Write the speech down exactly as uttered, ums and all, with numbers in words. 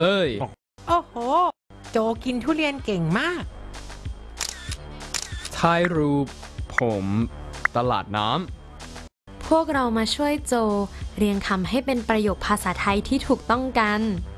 เอ้ยโอ้โหโจกินทุเรียนเก่งมากถ่ายรูปผมตลาดน้พวกเรามาช่วยโจเรียงคำให้เป็นประโยคภาษาไทยที่ถูกต้องกัน